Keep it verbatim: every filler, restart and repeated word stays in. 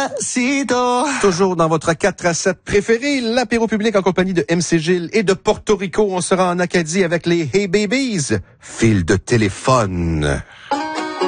Despacito. Toujours dans votre quatre à sept préféré, l'apéro public en compagnie de M C Gilles et de Porto Rico. On sera en Acadie avec les Hey Babies. Fil de téléphone.